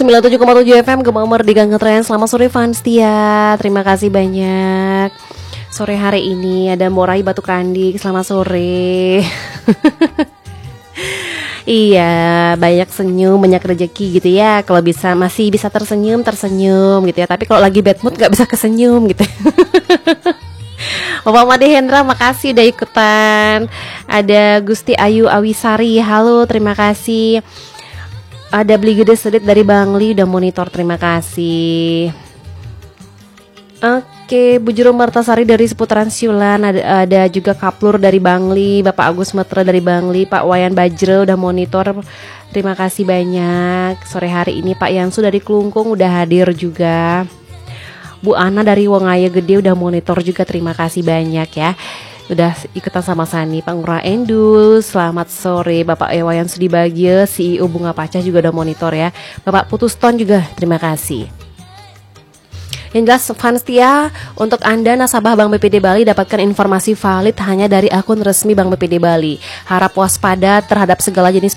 97,7 FM Gemma Merdeka Ngetrend. Selamat sore fans Tia. Terima kasih banyak. Sore hari ini ada Morai Batu Kandik. Selamat sore. Iya, banyak senyum, banyak rezeki gitu ya. Kalau bisa masih bisa tersenyum gitu ya. Tapi kalau lagi bad mood nggak bisa kesenyum gitu. Bapak Made Hendra, makasih udah ikutan. Ada Gusti Ayu Awisari, halo, terima kasih. Ada Beli Gede Sedit dari Bangli, udah monitor, terima kasih. Oke, Bu Juru Martasari dari Seputaran Siulan, ada juga Kaplur dari Bangli, Bapak Agus Metra dari Bangli, Pak Wayan Bajre udah monitor, terima kasih banyak. Sore hari ini Pak Yansu dari Kelungkung udah hadir juga. Bu Ana dari Wongaya Gede udah monitor juga, terima kasih banyak ya. Udah ikutan sama Sani. Pak Ngurah Endul, selamat sore. Bapak Ewayan Sudibagya, CEO Bunga Pacah juga udah monitor ya. Bapak Putuston juga, terima kasih. Yang jelas fans Tia, untuk Anda nasabah Bank BPD Bali dapatkan informasi valid hanya dari akun resmi Bank BPD Bali. Harap waspada terhadap segala jenis